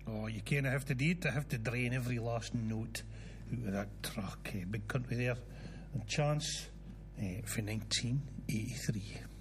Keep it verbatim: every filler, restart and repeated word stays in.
Oh, you can't have to do it. I have to drain every last note out of that truck. Eh, big country there. And chance eh, for nineteen eighty-three.